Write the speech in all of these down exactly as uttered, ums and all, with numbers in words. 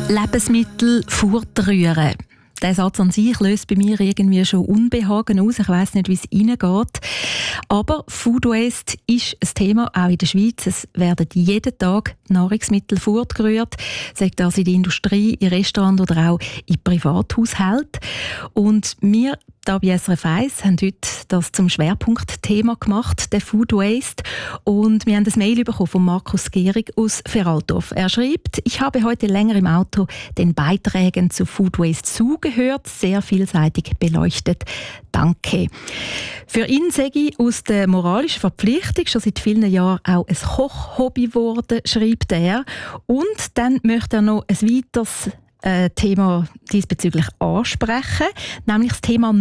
Lebensmittel fortrühren. Der Satz an sich löst bei mir irgendwie schon Unbehagen aus. Ich weiss nicht, wie es Ihnen geht. Aber Food Waste ist ein Thema, auch in der Schweiz. Es werden jeden Tag Nahrungsmittel fortgerührt, sei das in der Industrie, in Restaurants oder auch in Privathaushalten. Und wir da bei S R F eins haben heute das zum Schwerpunktthema gemacht, der Food Waste. Und wir haben ein Mail bekommen von Markus Gehrig aus Feraltorf. Er schreibt: Ich habe heute länger im Auto den Beiträgen zu Food Waste zugehört, sehr vielseitig beleuchtet. Danke. Für ihn sage ich aus der moralischen Verpflichtung schon seit vielen Jahren auch ein Kochhobby geworden, schreibt er. Und dann möchte er noch ein weiteres Äh, Thema diesbezüglich ansprechen, nämlich das Thema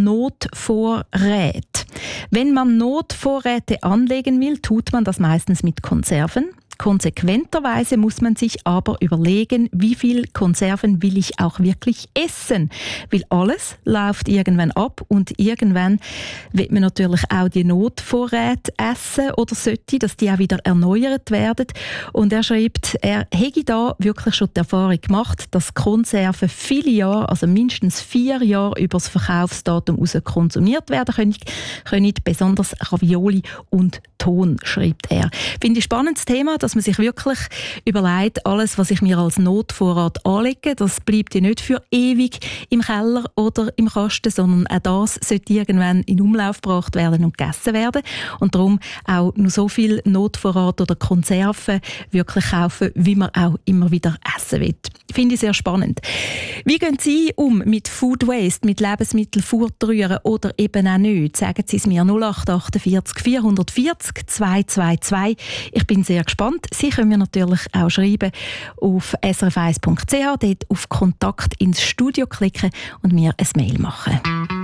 Notvorräte. Wenn man Notvorräte anlegen will, tut man das meistens mit Konserven. Konsequenterweise muss man sich aber überlegen, wie viel Konserven will ich auch wirklich essen. Weil alles läuft irgendwann ab und irgendwann wird man natürlich auch die Notvorräte essen oder sollte, dass die auch wieder erneuert werden. Und er schreibt, er hätte da wirklich schon die Erfahrung gemacht, dass Konserven viele Jahre, also mindestens vier Jahre über das Verkaufsdatum hinaus konsumiert werden können, können besonders Ravioli und Ton, schreibt er. Finde ich ein spannendes Thema, dass man sich wirklich überlegt, alles, was ich mir als Notvorrat anlege, das bleibt ja nicht für ewig im Keller oder im Kasten, sondern auch das sollte irgendwann in Umlauf gebracht werden und gegessen werden. Und darum auch nur so viel Notvorrat oder Konserven wirklich kaufen, wie man auch immer wieder essen will. Finde ich sehr spannend. Wie gehen Sie um mit Food Waste, mit Lebensmitteln fortrühren oder eben auch nicht? Sagen Sie es mir null acht achtundvierzig vierhundertvierzig zweihundertzweiundzwanzig. Ich bin sehr gespannt. Sie können mir natürlich auch schreiben auf s r f eins punkt c h, dort auf Kontakt ins Studio klicken und mir ein Mail machen.